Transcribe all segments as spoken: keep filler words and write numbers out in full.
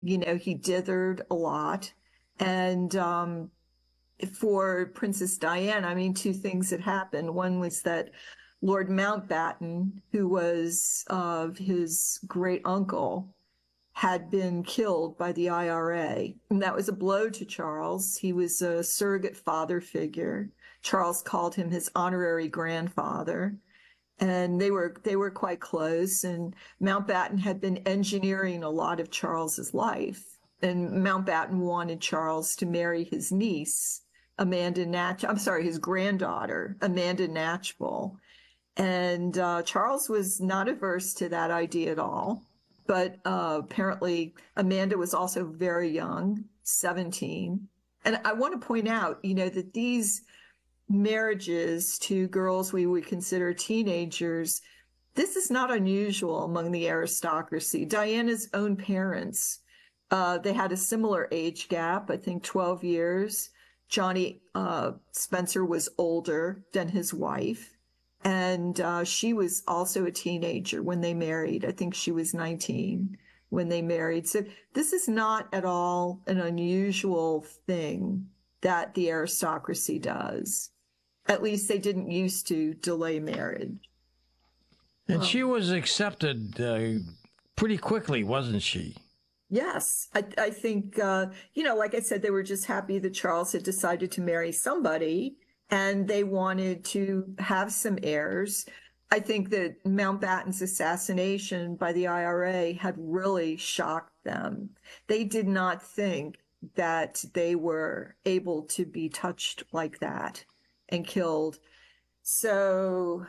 You know, he dithered a lot. And um, for Princess Diana, I mean, two things had happened. One was that Lord Mountbatten, who was uh, his great uncle, had been killed by the I R A. And that was a blow to Charles. He was a surrogate father figure. Charles called him his honorary grandfather. And they were they were quite close. And Mountbatten had been engineering a lot of Charles's life. And Mountbatten wanted Charles to marry his niece, Amanda Natch, I'm sorry, his granddaughter, Amanda Knatchbull. And uh, Charles was not averse to that idea at all. But uh, apparently Amanda was also very young, seventeen. And I want to point out, you know, that these marriages to girls we would consider teenagers, this is not unusual among the aristocracy. Diana's own parents, uh, they had a similar age gap, I think twelve years. Johnny uh, Spencer was older than his wife. And uh, she was also a teenager when they married. I think she was nineteen when they married. So this is not at all an unusual thing that the aristocracy does. At least they didn't used to delay marriage. And well, she was accepted uh, pretty quickly, wasn't she? Yes. I, I think, uh, you know, like I said, they were just happy that Charles had decided to marry somebody. And they wanted to have some heirs. I think that Mountbatten's assassination by the I R A had really shocked them. They did not think that they were able to be touched like that and killed. So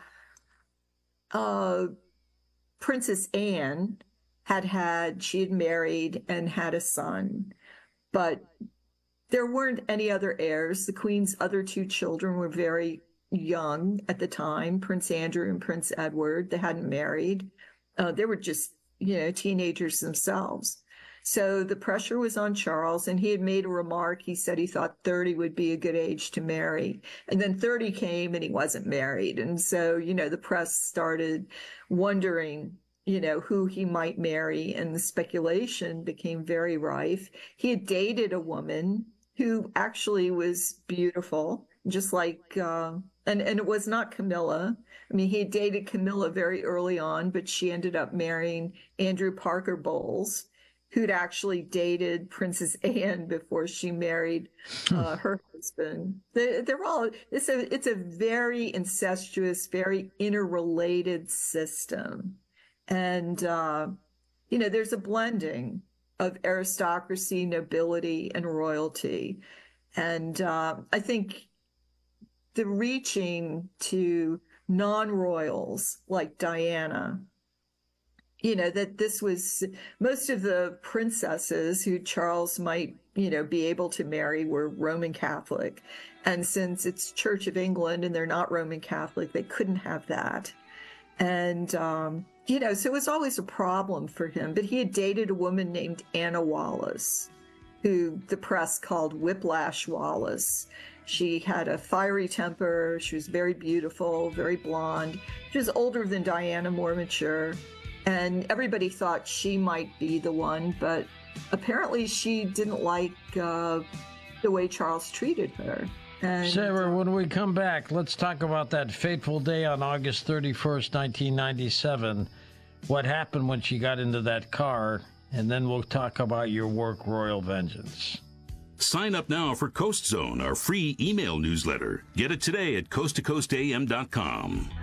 uh, Princess Anne had had, she had married and had a son, but there weren't any other heirs. The Queen's other two children were very young at the time, Prince Andrew and Prince Edward. They hadn't married. Uh, they were just, you know, teenagers themselves. So the pressure was on Charles, and he had made a remark. He said he thought thirty would be a good age to marry. And then thirty came and he wasn't married. And so, you know, the press started wondering, you know, who he might marry, and the speculation became very rife. He had dated a woman who actually was beautiful, just like, uh, and, and it was not Camilla. I mean, he had dated Camilla very early on, but she ended up marrying Andrew Parker Bowles, who'd actually dated Princess Anne before she married uh, her husband. They, they're all, it's a, it's a very incestuous, very interrelated system. And, uh, you know, there's a blending of aristocracy, nobility, and royalty. And uh, I think the reaching to non-royals like Diana, you know, that this was, most of the princesses who Charles might, you know, be able to marry were Roman Catholic. And since it's Church of England and they're not Roman Catholic, they couldn't have that. And, um, you know, so it was always a problem for him. But he had dated a woman named Anna Wallace, who the press called Whiplash Wallace. She had a fiery temper. She was very beautiful, very blonde. She was older than Diana, more mature. And everybody thought she might be the one, but apparently she didn't like uh, the way Charles treated her. And, Sarah, when we come back, let's talk about that fateful day on August thirty-first, nineteen ninety-seven. What happened when she got into that car, and then we'll talk about your work, Royal Vengeance. Sign up now for Coast Zone, our free email newsletter. Get it today at coast to coast a m dot com.